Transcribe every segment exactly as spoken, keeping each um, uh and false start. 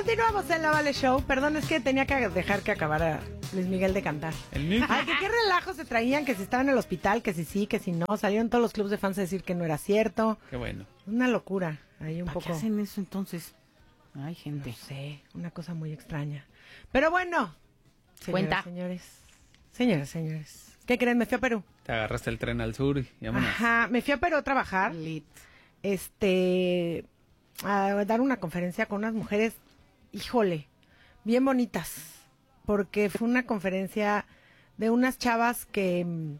Continuamos en la Vale Show. Perdón, es que tenía que dejar que acabara Luis Miguel de cantar. El mismo. Ay, que qué relajo se traían, que si estaban en el hospital, que si sí, que si no. Salieron todos los clubes de fans a decir que no era cierto. Qué bueno. Una locura. Ahí un ¿Para poco. qué hacen eso entonces? Ay, gente. No sé, una cosa muy extraña. Pero bueno. Señoras, Cuenta. señores. Señoras, señores. ¿Qué creen? Me fui a Perú. Te agarraste el tren al sur y vámonos. Ajá, me fui a Perú a trabajar. Lit. Este. A dar una conferencia con unas mujeres, híjole, bien bonitas. Porque fue una conferencia de unas chavas que. mm,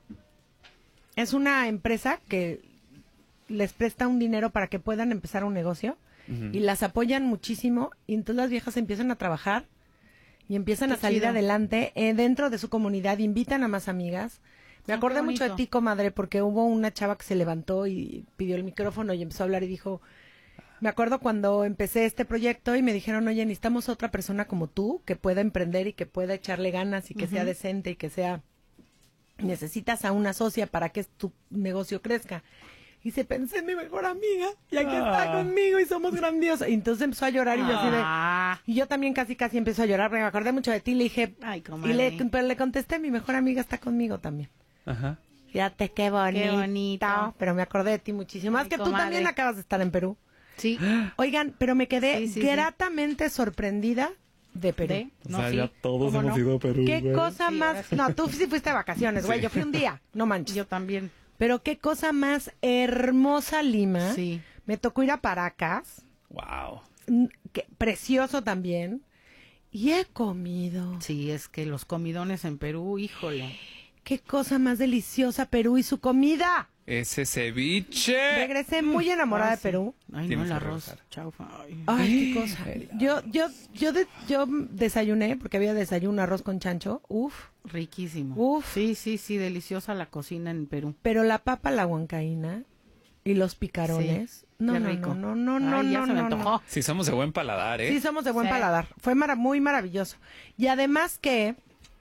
Es una empresa que les presta un dinero para que puedan empezar un negocio. Ujú. Y las apoyan muchísimo. Y entonces las viejas empiezan a trabajar. Y empiezan Qué a salir chido. adelante eh, dentro de su comunidad. Invitan a más amigas. Me Ah, acordé qué mucho de bonito. ti, comadre, porque hubo una chava que se levantó y pidió el micrófono y empezó a hablar y dijo... Me acuerdo cuando empecé este proyecto y me dijeron, oye, necesitamos otra persona como tú que pueda emprender y que pueda echarle ganas y que sea decente y que sea... Necesitas a una socia para que tu negocio crezca. Y se pensé en mi mejor amiga y aquí Ah. está conmigo y somos grandiosos. Y entonces empezó a llorar y yo así de... Ah. Y yo también casi casi empezó a llorar porque me acordé mucho de ti y le dije... Ay, y comadre. le, pero le contesté, mi mejor amiga está conmigo también. Ajá. Fíjate qué bonito. Qué bonito. Pero me acordé de ti muchísimo. Más Ay, que tú comadre. también acabas de estar en Perú. Sí. Oigan, pero me quedé Sí, sí, gratamente sorprendida de Perú. ¿De? O No, sea, sí. ya todos ¿Cómo hemos no? ido a Perú, Qué güey. cosa Sí, más... ahora sí. No, tú sí fuiste de vacaciones, güey. Sí. Yo fui un día, no manches. Yo también. Pero qué cosa más hermosa Lima. Sí. Me tocó ir a Paracas. Wow. Mm, que- precioso también. Y he comido. Sí, es que los comidones en Perú, híjole. Qué cosa más deliciosa Perú y su comida. Ese ceviche. Regresé muy enamorada Ah, de sí. Perú. Ay, Tienes no, el que arroz. regresar. Chaufa. Ay. Ay, qué cosa. Yo, yo, yo, de- yo desayuné, porque había desayuno arroz con chancho. Uf. Riquísimo. Uf. Sí, sí, sí, deliciosa la cocina en Perú. Pero la papa, la huancaína y los picarones. Sí, no, qué no, rico. no, no, no, Ay, ya no, se me no, no. antojó. Sí, somos de buen paladar, ¿eh? Sí, somos de buen Sí. paladar. Fue mara- muy maravilloso. Y además que,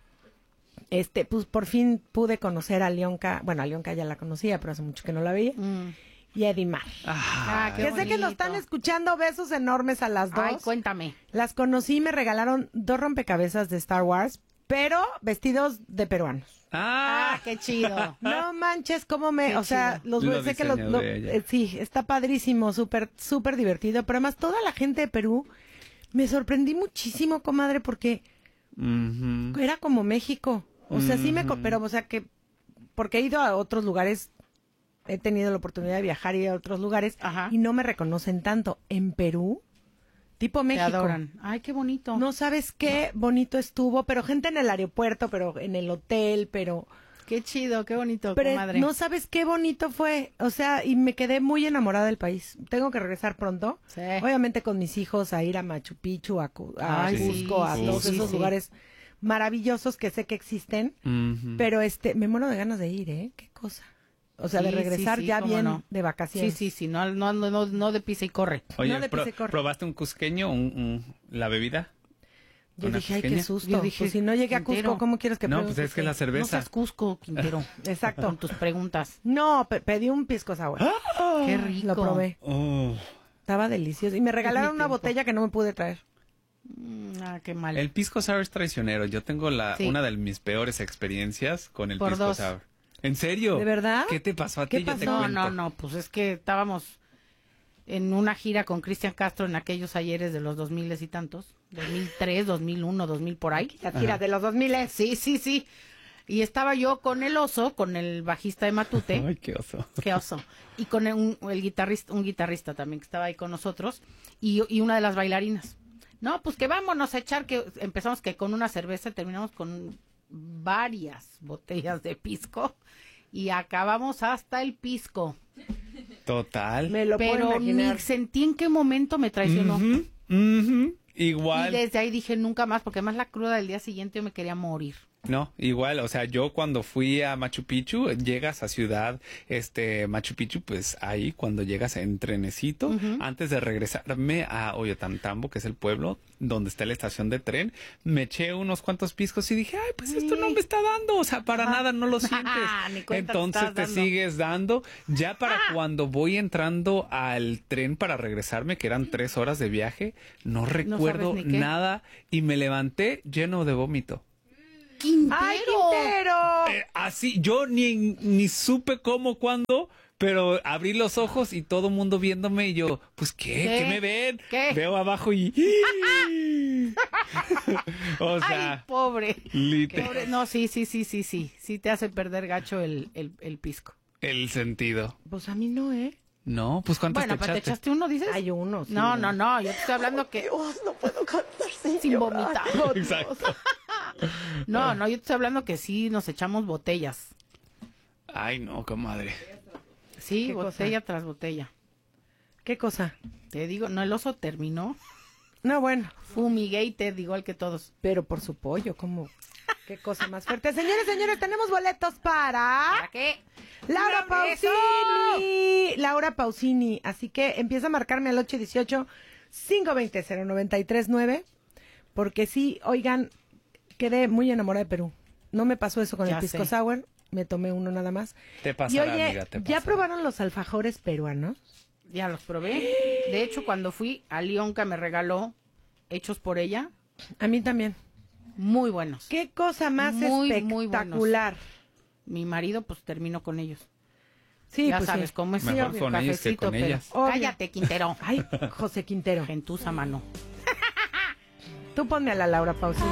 este, pues por fin pude conocer a Leonca. Bueno, a Leonca ya la conocía, pero hace mucho que no la veía. Mm. Y a Edimar. Ah, qué que sé que nos bonito. están escuchando. Besos enormes a las dos. Ay, cuéntame. Las conocí y me regalaron dos rompecabezas de Star Wars, pero vestidos de peruanos. Ah, Ah, qué chido. No manches, cómo me, Qué o sea, chido. los Lo sé que los, diseñó lo- de ella. eh, sí, está padrísimo, súper, súper divertido, pero además toda la gente de Perú, me sorprendí muchísimo, comadre, porque Ujú. era como México, o sea, sí me, co- pero, o sea, que, porque he ido a otros lugares, he tenido la oportunidad de viajar y ir a otros lugares, Ajá. y no me reconocen tanto. En Perú, tipo Te México. adoran. Ay, qué bonito. No sabes qué bonito estuvo, pero gente en el aeropuerto, pero en el hotel, pero... Qué chido, qué bonito, Pero comadre. no sabes qué bonito fue, o sea, y me quedé muy enamorada del país. Tengo que regresar pronto, Sí. obviamente con mis hijos a ir a Machu Picchu, a, Cu- a Ay, Cusco, sí, a sí, todos sí, esos sí. lugares maravillosos que sé que existen, Ujú. pero este, me muero de ganas de ir, ¿eh? Qué cosa. O sea, de Sí, regresar sí, sí, ya cómo bien no. de vacaciones. Sí, sí, sí, no, no, no, no, no de pisa y corre. Oye, no de pro- pise y corre. ¿probaste un cusqueño, un, un- la bebida? Yo ¿Una dije, ay, qué cusqueña? susto. Yo dije, Pues si no llegué a Cusco, Quintero. ¿cómo quieres que No, pruebe pues un es que la cusqueño? No cerveza. seas Cusco, Quintero. Exacto. Con tus preguntas. No, pe- pedí un pisco sour. Qué rico. Lo probé. Oh. Estaba delicioso. Y me regalaron mi una tiempo. botella que no me pude traer. Mm, ah, qué mal. El pisco sour es traicionero. Yo tengo la Sí. una de mis peores experiencias con el Por pisco dos. sour. ¿En serio? ¿De verdad? ¿Qué te pasó a ¿Qué ti? Yo te pasó? No, cuento. no, no, pues es que estábamos en una gira con Cristian Castro en aquellos ayeres de los dos miles y tantos, dos mil tres, dos mil uno, dos mil por ahí. Las giras de los dos mil. Sí, sí, sí. Y estaba yo con el oso, con el bajista de Matute. Ay, qué oso. Qué oso. Y con el, un, el guitarrista, un guitarrista también que estaba ahí con nosotros y, y una de las bailarinas. No, pues que vámonos a echar, que empezamos que con una cerveza y terminamos con varias botellas de pisco y acabamos hasta el pisco. Total. Me lo Pero puedo imaginar. ni sentí en qué momento me traicionó. Ujú, ujú. Igual. Y desde ahí dije nunca más, porque además la cruda del día siguiente yo me quería morir. No, igual, o sea, yo cuando fui a Machu Picchu, llegas a ciudad, este, Machu Picchu, pues ahí cuando llegas en trenecito, uh-huh. antes de regresarme a Ollantaytambo, que es el pueblo donde está la estación de tren, me eché unos cuantos piscos y dije, ay, pues sí. esto no me está dando, o sea, para nada no lo sientes. Entonces te, te sigues dando, ya para ah. cuando voy entrando al tren para regresarme, que eran tres horas de viaje, no recuerdo no nada y me levanté lleno de vómito. ¡Quintero! ¡Ay, Quintero! Eh, así, yo ni, ni supe cómo, cuándo, pero abrí los ojos y todo el mundo viéndome y yo, pues, ¿qué? ¿Qué, ¿Qué me ven? ¿Qué? Veo abajo y... o sea... ¡Ay, pobre! Literal. pobre! No, sí, sí, sí, sí, sí. Sí te hace perder gacho el, el, el pisco. El sentido. Pues a mí no, ¿eh? No, pues ¿cuántos bueno, te pero echaste? ¿te echaste uno, dices? Hay uno, sí. No, no, no, yo te estoy hablando que... Dios, no puedo cantar sin, sin vomitar. Exacto. No, no, yo te estoy hablando que sí nos echamos botellas. Ay, no, comadre. Sí, botella cosa? tras botella. ¿Qué cosa? Te digo, no, el oso terminó. No, bueno. Fumigated, igual que todos. Pero por su pollo, ¿cómo? Qué cosa más fuerte. Señores, señores, tenemos boletos para... ¿Para qué? Laura Pausini. Laura Pausini. Así que empieza a marcarme al ocho uno ocho, cinco dos cero, cero nueve tres nueve. Porque sí, oigan, quedé muy enamorada de Perú. No me pasó eso con ya el pisco sé. sour. Me tomé uno nada más. Te pasará, y oye, amiga, te pasará. ¿ya probaron los alfajores peruanos? Ya los probé. De hecho, cuando fui a Lionca me regaló hechos por ella. A mí también. Muy buenos. Qué cosa más muy, espectacular. Muy Mi marido, pues, terminó con ellos. Sí, ya pues sabes sí. cómo es. Mejor sí, con ellos que con pero... ellas. Obvio. Cállate, Quintero. Ay, José Quintero. Gentuza, mano. Tú ponme a la Laura Pausini.